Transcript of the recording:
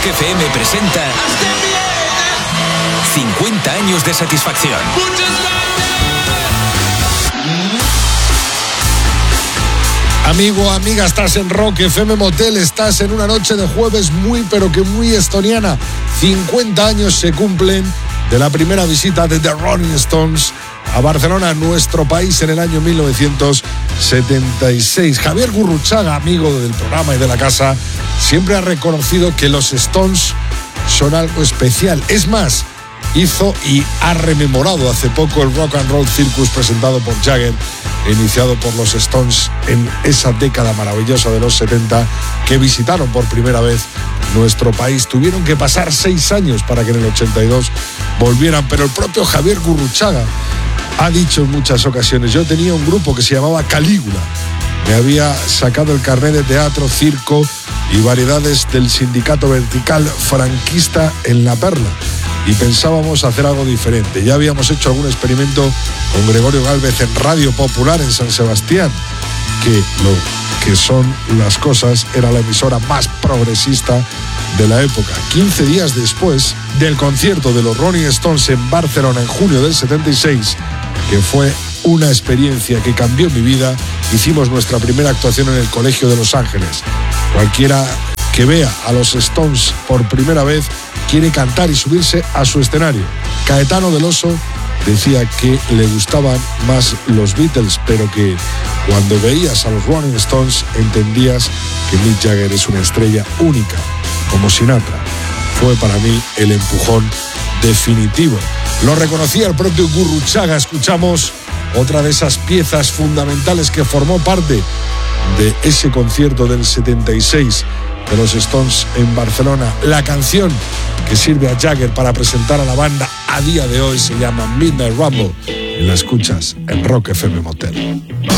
Rock FM presenta 50 años de satisfacción. Amigo, amiga, estás en Rock FM Motel, estás en una noche de jueves muy, pero que muy estoniana. 50 años se cumplen de la primera visita de The Rolling Stones a Barcelona, nuestro país, en el año 1976. Javier Gurruchaga, amigo del programa y de la casa, siempre ha reconocido que los Stones son algo especial. Es más, hizo y ha rememorado hace poco el Rock and Roll Circus presentado por Jagger, iniciado por los Stones en esa década maravillosa de los 70, que visitaron por primera vez nuestro país. Tuvieron que pasar 6 años para que en el 82 volvieran, pero el propio Javier Gurruchaga ha dicho en muchas ocasiones: yo tenía un grupo que se llamaba Calígula, me había sacado el carnet de teatro, circo y variedades del sindicato vertical franquista en La Perla, y pensábamos hacer algo diferente. Ya habíamos hecho algún experimento con Gregorio Gálvez en Radio Popular en San Sebastián, que lo que son las cosas, era la emisora más progresista de la época. 15 días después del concierto de los Rolling Stones en Barcelona en junio del 76, que fue una experiencia que cambió mi vida, hicimos nuestra primera actuación en el Colegio de Los Ángeles. Cualquiera que vea a los Stones por primera vez quiere cantar y subirse a su escenario. Caetano del Oso decía que le gustaban más los Beatles, pero que cuando veías a los Rolling Stones entendías que Mick Jagger es una estrella única, como Sinatra. Fue para mí el empujón definitivo. Lo reconocía el propio Gurruchaga. Escuchamos otra de esas piezas fundamentales que formó parte de ese concierto del 76 de los Stones en Barcelona. La canción que sirve a Jagger para presentar a la banda a día de hoy se llama Midnight Rumble, y la escuchas en Rock FM Motel.